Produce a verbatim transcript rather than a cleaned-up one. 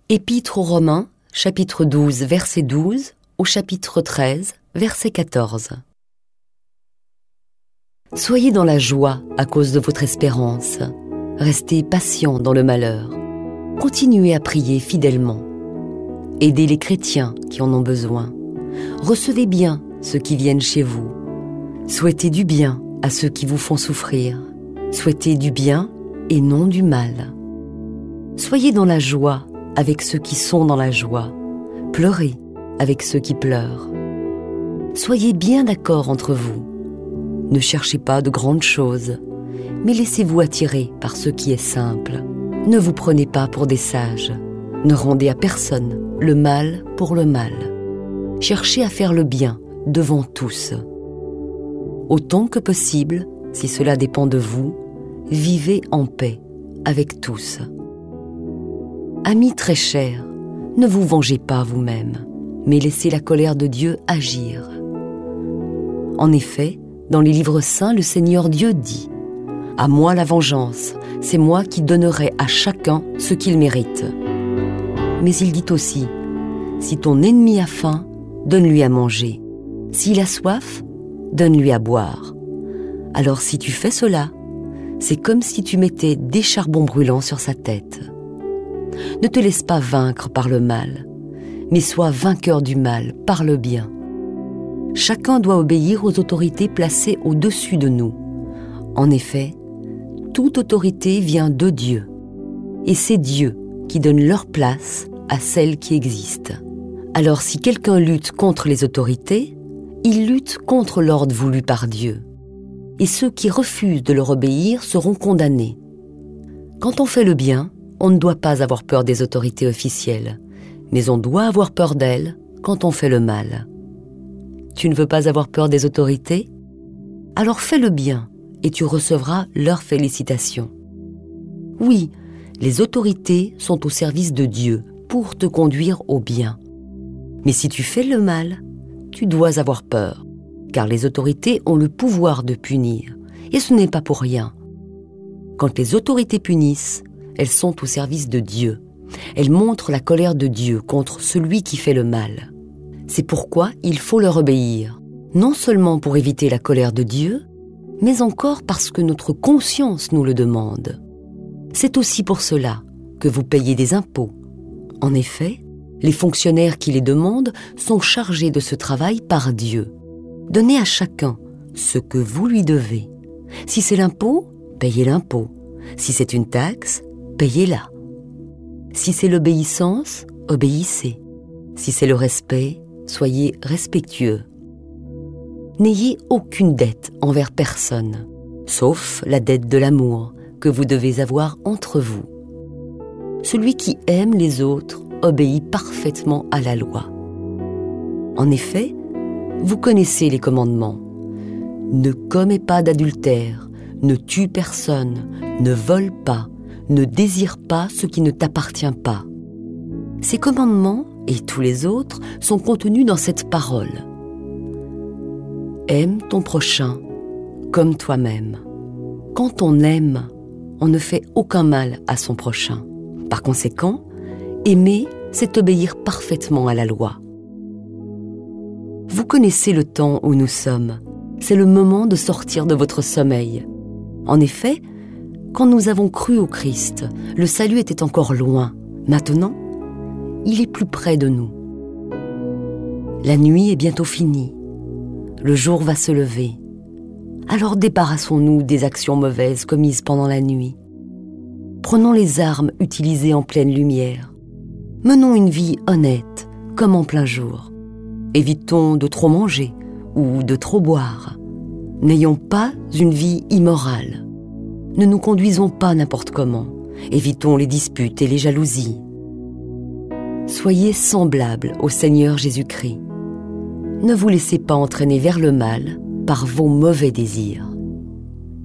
Épître aux Romains, chapitre douze, verset douze, au chapitre treize, verset quatorze. Soyez dans la joie à cause de votre espérance. Restez patient dans le malheur. Continuez à prier fidèlement. Aidez les chrétiens qui en ont besoin. Recevez bien ceux qui viennent chez vous. Souhaitez du bien à ceux qui vous font souffrir. Souhaitez du bien et non du mal. Soyez dans la joie avec ceux qui sont dans la joie. Pleurez avec ceux qui pleurent. Soyez bien d'accord entre vous. Ne cherchez pas de grandes choses, mais laissez-vous attirer par ce qui est simple. Ne vous prenez pas pour des sages. Ne rendez à personne le mal pour le mal. Cherchez à faire le bien devant tous. Autant que possible, si cela dépend de vous, vivez en paix avec tous. Amis très chers, ne vous vengez pas vous-même, mais laissez la colère de Dieu agir. En effet, dans les livres saints, le Seigneur Dieu dit « À moi la vengeance, c'est moi qui donnerai à chacun ce qu'il mérite. » Mais il dit aussi « Si ton ennemi a faim, donne-lui à manger. S'il a soif, donne-lui à boire. Alors si tu fais cela, c'est comme si tu mettais des charbons brûlants sur sa tête. Ne te laisse pas vaincre par le mal, mais sois vainqueur du mal par le bien. Chacun doit obéir aux autorités placées au-dessus de nous. En effet, toute autorité vient de Dieu, et c'est Dieu qui donne leur place à celles qui existent. Alors si quelqu'un lutte contre les autorités, il lutte contre l'ordre voulu par Dieu. Et ceux qui refusent de leur obéir seront condamnés. Quand on fait le bien, on ne doit pas avoir peur des autorités officielles, mais on doit avoir peur d'elles quand on fait le mal. Tu ne veux pas avoir peur des autorités? Alors fais le bien et tu recevras leurs félicitations. Oui, les autorités sont au service de Dieu pour te conduire au bien. Mais si tu fais le mal, tu dois avoir peur, car les autorités ont le pouvoir de punir, et ce n'est pas pour rien. Quand les autorités punissent, elles sont au service de Dieu. Elles montrent la colère de Dieu contre celui qui fait le mal. C'est pourquoi il faut leur obéir, non seulement pour éviter la colère de Dieu, mais encore parce que notre conscience nous le demande. C'est aussi pour cela que vous payez des impôts. En effet, les fonctionnaires qui les demandent sont chargés de ce travail par Dieu. Donnez à chacun ce que vous lui devez. Si c'est l'impôt, payez l'impôt. Si c'est une taxe, payez-la. Si c'est l'obéissance, obéissez. Si c'est le respect, soyez respectueux. N'ayez aucune dette envers personne, sauf la dette de l'amour que vous devez avoir entre vous. Celui qui aime les autres obéit parfaitement à la loi. En effet, vous connaissez les commandements. Ne commets pas d'adultère, ne tue personne, ne vole pas, ne désire pas ce qui ne t'appartient pas. Ces commandements, et tous les autres, sont contenus dans cette parole. Aime ton prochain comme toi-même. Quand on aime, on ne fait aucun mal à son prochain. Par conséquent, aimer, c'est obéir parfaitement à la loi. Vous connaissez le temps où nous sommes. C'est le moment de sortir de votre sommeil. En effet, quand nous avons cru au Christ, le salut était encore loin. Maintenant, il est plus près de nous. La nuit est bientôt finie. Le jour va se lever. Alors débarrassons-nous des actions mauvaises commises pendant la nuit. Prenons les armes utilisées en pleine lumière. Menons une vie honnête, comme en plein jour. Évitons de trop manger ou de trop boire. N'ayons pas une vie immorale. Ne nous conduisons pas n'importe comment. Évitons les disputes et les jalousies. Soyez semblables au Seigneur Jésus-Christ. Ne vous laissez pas entraîner vers le mal par vos mauvais désirs.